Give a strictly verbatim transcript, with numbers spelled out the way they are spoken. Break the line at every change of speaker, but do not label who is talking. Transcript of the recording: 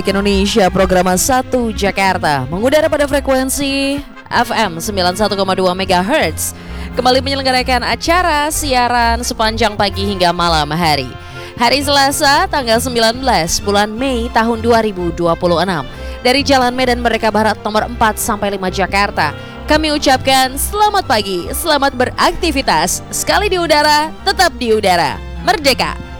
Indonesia program satu Jakarta mengudara pada frekuensi F M sembilan puluh satu koma dua megahertz kembali menyelenggarakan acara siaran sepanjang pagi hingga malam hari. Hari Selasa tanggal sembilan belas bulan Mei tahun dua ribu dua puluh enam dari Jalan Medan Merdeka Barat nomor empat sampai lima Jakarta. Kami ucapkan selamat pagi, selamat beraktivitas. Sekali di udara, tetap di udara. Merdeka!